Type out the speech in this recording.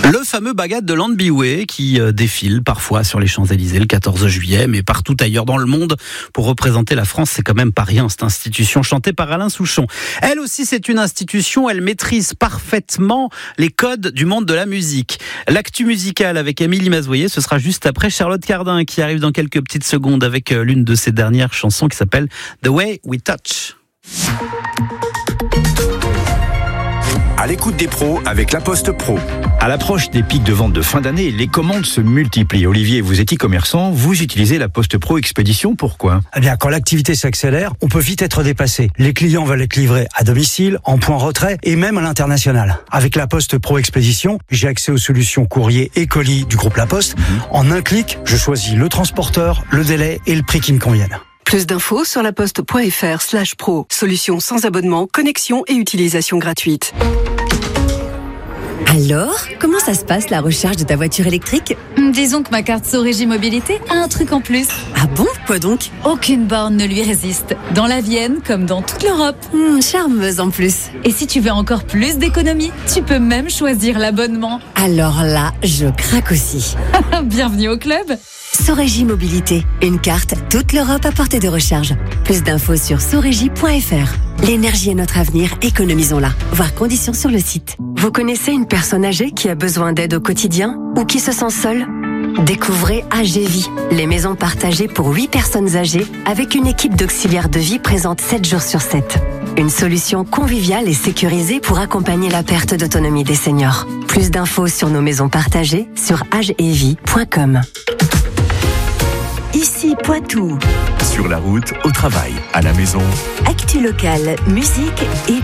Le fameux Bagad de Landbiway qui défile parfois sur les Champs-Élysées le 14 juillet, mais partout ailleurs dans le monde pour représenter la France. C'est quand même pas rien, cette institution chantée par Alain Souchon. Elle aussi, c'est une institution, elle maîtrise parfaitement les codes du monde de la musique. L'actu musicale avec Émilie Mazoyer, ce sera juste après Charlotte Cardin qui arrive dans quelques petites secondes avec l'une de ses dernières chansons qui s'appelle The Way We Touch. À l'écoute des pros avec La Poste Pro. À l'approche des pics de vente de fin d'année, les commandes se multiplient. Olivier, vous êtes e-commerçant, vous utilisez La Poste Pro Expédition, pourquoi ? Eh bien, quand l'activité s'accélère, on peut vite être dépassé. Les clients veulent être livrés à domicile, en point retrait et même à l'international. Avec La Poste Pro Expédition, j'ai accès aux solutions courrier et colis du groupe La Poste. En un clic, je choisis le transporteur, le délai et le prix qui me conviennent. Plus d'infos sur laposte.fr/pro. Solution sans abonnement, connexion et utilisation gratuite. Alors, comment ça se passe la recharge de ta voiture électrique ? Disons que ma carte Sorégie Mobilité a un truc en plus. Ah bon ? Quoi donc ? Aucune borne ne lui résiste. Dans la Vienne, comme dans toute l'Europe. Charmeuse en plus. Et si tu veux encore plus d'économie, tu peux même choisir l'abonnement. Alors là, je craque aussi. Bienvenue au club. Sorégie Mobilité, une carte toute l'Europe à portée de recharge. Plus d'infos sur sorégie.fr. L'énergie est notre avenir, économisons-la. Voir conditions sur le site. Vous connaissez une personne âgée qui a besoin d'aide au quotidien ou qui se sent seule ? Découvrez AGVie, les maisons partagées pour 8 personnes âgées avec une équipe d'auxiliaires de vie présente 7 jours sur 7. Une solution conviviale et sécurisée pour accompagner la perte d'autonomie des seniors. Plus d'infos sur nos maisons partagées sur agevie.com. Ici Poitou. Sur la route, au travail, à la maison. Actu locale, musique et